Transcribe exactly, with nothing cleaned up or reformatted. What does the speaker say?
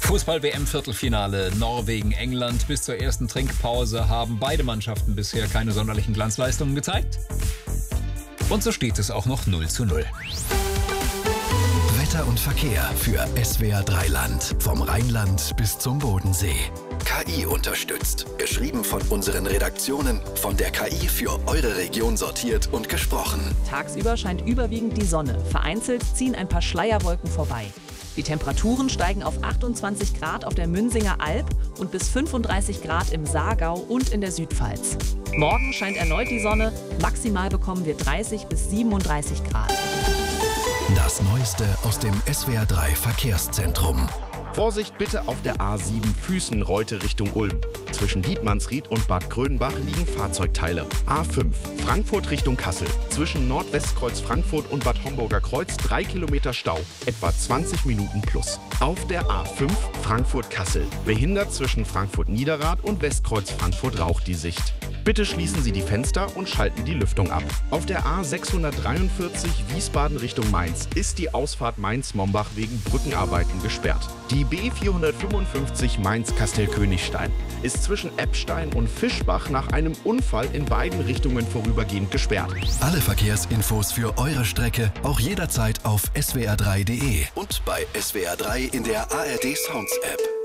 Fußball-W M-Viertelfinale Norwegen-England. Bis zur ersten Trinkpause haben beide Mannschaften bisher keine sonderlichen Glanzleistungen gezeigt. Und so steht es auch noch null zu null. Wetter und Verkehr für S W R drei Land. Vom Rheinland bis zum Bodensee. K I unterstützt. Geschrieben von unseren Redaktionen, von der K I für eure Region sortiert und gesprochen. Tagsüber scheint überwiegend die Sonne. Vereinzelt ziehen ein paar Schleierwolken vorbei. Die Temperaturen steigen auf achtundzwanzig Grad auf der Münsinger Alb und bis fünfunddreißig Grad im Saargau und in der Südpfalz. Morgen scheint erneut die Sonne. Maximal bekommen wir dreißig bis siebenunddreißig Grad. Das Neueste aus dem S W R drei Verkehrszentrum. Vorsicht bitte auf der A sieben Füßen-Reute Richtung Ulm. Zwischen Dietmannsried und Bad Grönbach liegen Fahrzeugteile. A fünf Frankfurt Richtung Kassel. Zwischen Nordwestkreuz Frankfurt und Bad Homburger Kreuz drei Kilometer Stau. Etwa zwanzig Minuten plus. Auf der A fünf Frankfurt-Kassel. Behindert zwischen Frankfurt-Niederrad und Westkreuz Frankfurt raucht die Sicht. Bitte schließen Sie die Fenster und schalten die Lüftung ab. Auf der A sechshundertdreiundvierzig Wiesbaden Richtung Mainz ist die Ausfahrt Mainz-Mombach wegen Brückenarbeiten gesperrt. Die B vierhundertfünfundfünfzig Mainz-Kastel-Königstein ist zwischen Eppstein und Fischbach nach einem Unfall in beiden Richtungen vorübergehend gesperrt. Alle Verkehrsinfos für eure Strecke auch jederzeit auf S W R drei punkt de und bei S W R drei in der A R D Sounds App.